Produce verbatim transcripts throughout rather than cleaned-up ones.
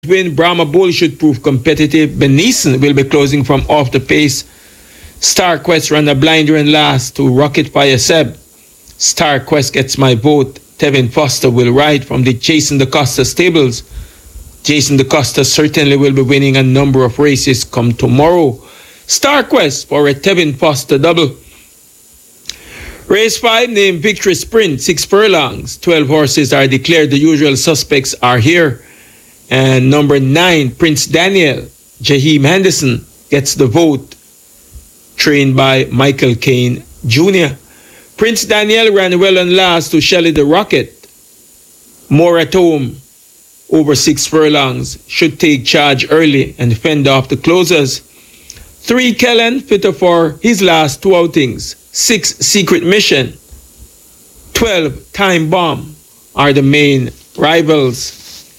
Win Brahma Bull should prove competitive. Benison will be closing from off the pace. Star Quest ran a blinder and last to Rocket Fire Seb. Star Quest gets my vote. Tevin Foster will ride from the Jason DaCosta stables. Jason DaCosta certainly will be winning a number of races come tomorrow. Star Quest for a Tevin Foster double. Race five named Victory Sprint, six furlongs. twelve horses are declared. The usual suspects are here. And number nine, Prince Daniel, Jaheim Henderson gets the vote, trained by Michael Caine Junior Prince Daniel ran well on last to Shelley the Rocket. More at home, over six furlongs, should take charge early and fend off the closers. Three, Kellen, fitter for his last two outings. Six, Secret Mission. Twelve, Time Bomb are the main rivals.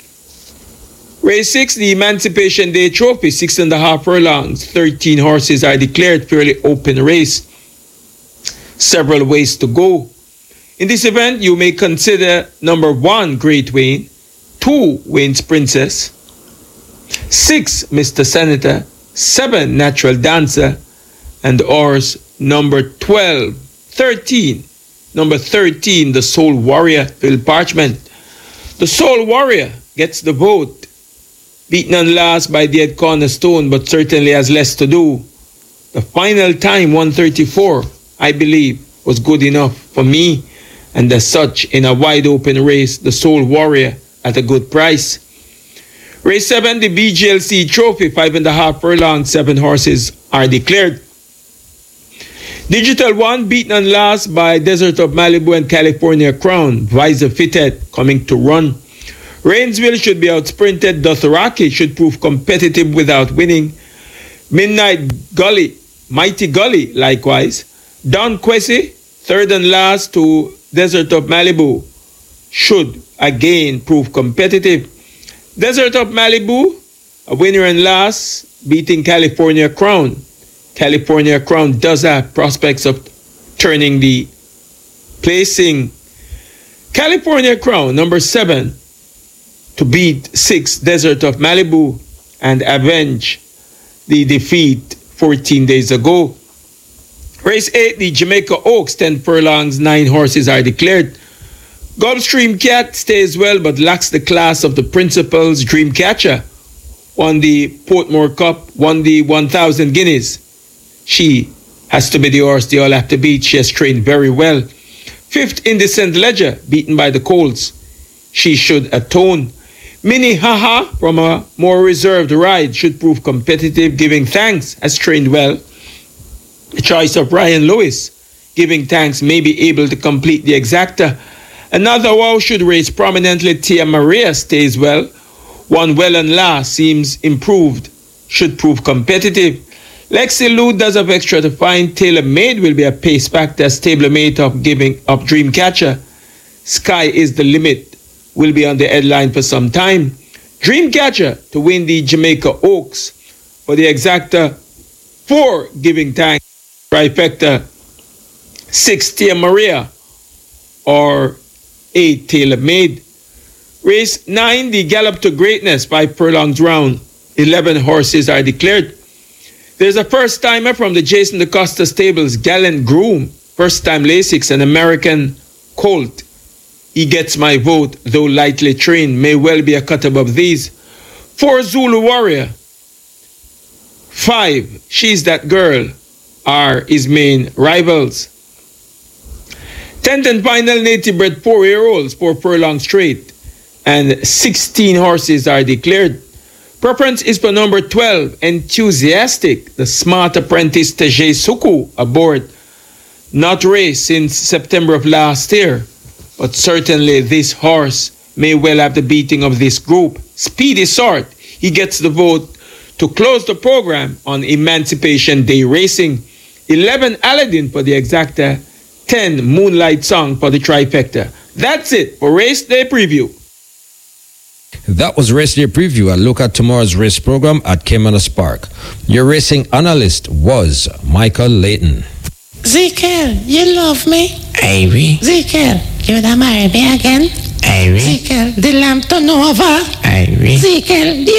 Race six, the Emancipation Day Trophy, six and a half furlongs. thirteen horses are declared, fairly open race. Several ways to go. In this event, you may consider number one, Great Wayne, two, Wayne's Princess, six, Mister Senator, seven, Natural Dancer, and horse number twelve, thirteen, number thirteen, the Soul Warrior, Phil Parchment. The Soul Warrior gets the vote. Beaten on last by Dead Cornerstone, but certainly has less to do. The final time, one thirty-four, I believe, was good enough for me. And as such, in a wide open race, the Soul Warrior at a good price. Race seven, the B G L C Trophy, five and a half furlongs, seven horses are declared. Digital One, beaten on last by Desert of Malibu and California Crown. Visor Fitted, coming to run. Rainsville should be outsprinted. Dothraki should prove competitive without winning. Midnight Gully, Mighty Gully, likewise. Don Quessy, third and last to Desert of Malibu, should again prove competitive. Desert of Malibu, a winner and last, beating California Crown. California Crown does have prospects of turning the placing. California Crown, number seven, to beat six, Desert of Malibu, and avenge the defeat fourteen days ago. Race eight, the Jamaica Oaks, ten furlongs, nine horses are declared. Gulfstream Cat stays well but lacks the class of the principals. Dreamcatcher won the Portmore Cup, won the one thousand guineas. She has to be the horse they all have to beat. She has trained very well. Fifth, Indecent Ledger, beaten by the Colts. She should atone. Mini Haha from a more reserved ride should prove competitive. Giving Thanks has trained well. The choice of Ryan Lewis, Giving Thanks, may be able to complete the exacta. Another wow should race prominently. Tia Maria stays well. One well and last seems improved, should prove competitive. Lexi Lou does have extra to find. Tailor Made will be a pace factor, stablemate of giving of Dreamcatcher. Sky is the Limit will be on the headline for some time. Dreamcatcher to win the Jamaica Oaks. For the exacta, four, Giving Thanks. Trifecta, six, Tia Maria, or eight, Tailor Made. Race nine, the Gallop to Greatness, five furlongs round. eleven horses are declared. There's a first-timer from the Jason DaCosta stables, Gallant Groom, first-time Lasix, an American colt. He gets my vote, though lightly trained, may well be a cut above these. Four, Zulu Warrior. Five, She's That Girl, are his main rivals. Tenth and final, Native Bred four-year-olds, four furlongs straight, and sixteen horses are declared. Preference is for number twelve, Enthusiastic, the smart apprentice Teje Suku aboard. Not raced since September of last year, but certainly this horse may well have the beating of this group. Speedy Sort, he gets the vote to close the program on Emancipation Day Racing. eleven, Aladdin for the exacta. ten, Moonlight Song for the trifecta. That's it for Race Day Preview. That was Race Day Preview. A look at tomorrow's race program at Caymanas Park. Your racing analyst was Michael Layton. Ezekiel, you love me? Ivy. Ezekiel, you would marry me again? Ivy. Ezekiel, the lamp turn over? Ivy. Ezekiel, do you